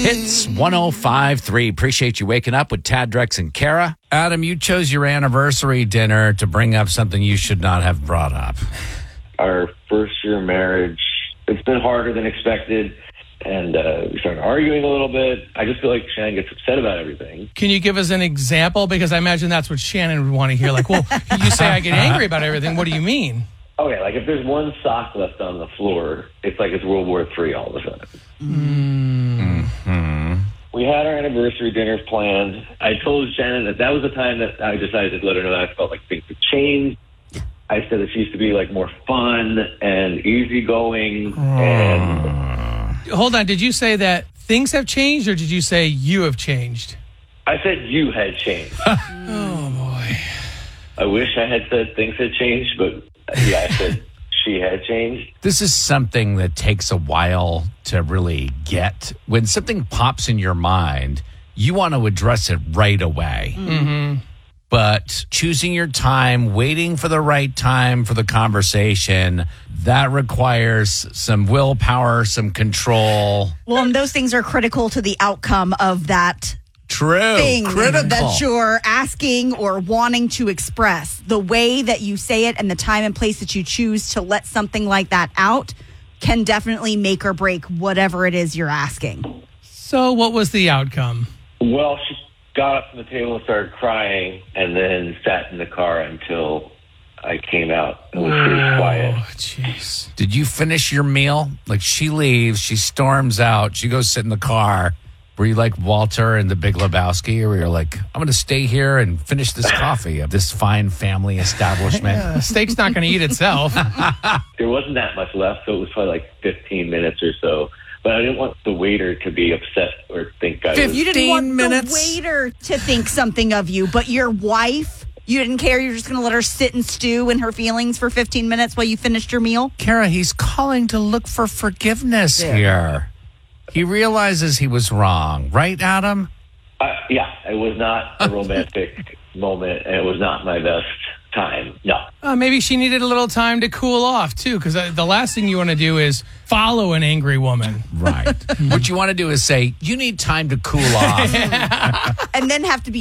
Hits 105.3. Appreciate you waking up with Tad, Drex, and Kara. Adam, you chose your anniversary dinner to bring up something you should not have brought up. Our first year marriage, it's been harder than expected, and we started arguing a little bit. I just feel like Shannon gets upset about everything. Can you give us an example? Because I imagine that's what Shannon would want to hear. Like, well, you say I get angry about everything. What do you mean? Okay, like if there's one sock left on the floor, it's like it's World War III all of a sudden. Mm-hmm. We had our anniversary dinner planned. I told Shannon that was the time that I decided to let her know that I felt like things had changed. I said that she used to be like more fun and easygoing. And hold on, did you say that things have changed, or did you say you have changed? I said you had changed. Oh boy! I wish I had said things had changed, but yeah, I said she had changed. This is something that takes a while to really get. When something pops in your mind, you want to address it right away. Mm-hmm. But choosing your time, waiting for the right time for the conversation, that requires some willpower, some control. Well, and those things are critical to the outcome of that thing Critical. that you're asking or wanting to express. The way that you say it and the time and place that you choose to let something like that out can definitely make or break whatever it is you're asking. So what was the outcome? Well, she got up from the table and started crying, and then sat in the car until I came out. It was pretty quiet. Oh, jeez. Did you finish your meal? Like, she leaves, she storms out, she goes sit in the car. Were you like Walter in The Big Lebowski, or were you like, I'm going to stay here and finish this coffee at this fine family establishment? The steak's not going to eat itself. There wasn't that much left, so it was probably like 15 minutes or so. But I didn't want the waiter to be upset or think I was... You didn't want 15 minutes? the waiter to think something of you, but your wife, you didn't care. You're just going to let her sit and stew in her feelings for 15 minutes while you finished your meal? Kara, he's calling to look for forgiveness here. He realizes he was wrong. Right, Adam? Yeah, it was not a romantic moment, and it was not my best time. No. Maybe she needed a little time to cool off, too, because the last thing you want to do is follow an angry woman. Right. What you want to do is say, you need time to cool off. And then have to be